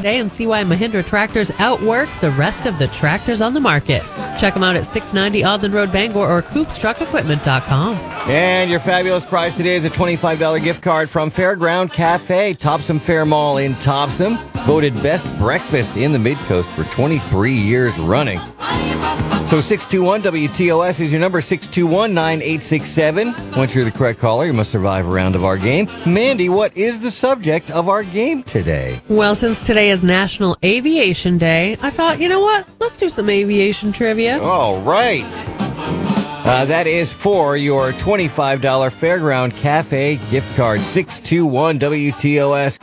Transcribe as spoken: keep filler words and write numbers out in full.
today and see why Mahindra tractors outwork the rest of the tractors on the market. Check them out at six ninety Alden Road, Bangor, or coops truck equipment dot com. And your fabulous prize today is a twenty-five dollars gift card from Fairground Cafe, Topsom Fair Mall in Topsom. Voted best breakfast in the Midcoast for twenty-three years running. So six two one W T O S is your number, six two one, nine eight six seven. Once you're the correct caller, you must survive a round of our game. Mandy, what is the subject of our game today? Well, since today is National Aviation Day, I thought, you know what? Let's do some aviation trivia. All right. Uh, that is for your twenty-five dollars Fairground Cafe gift card, six two one W T O S.